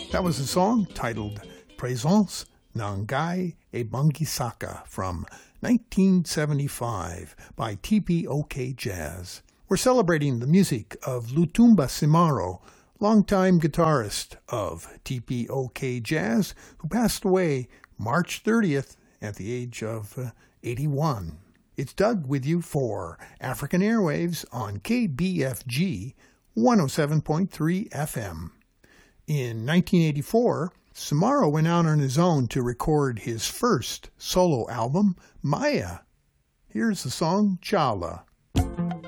That was a song titled Présence Nangai e Bangisaka from 1975 by TPOK Jazz. We're celebrating the music of Lutumba Simaro, longtime guitarist of TPOK Jazz, who passed away March 30th at the age of 81. It's Doug with you for African Airwaves on KBFG 107.3 FM. In 1984, Simaro went out on his own to record his first solo album, Maya. Here's the song Chala.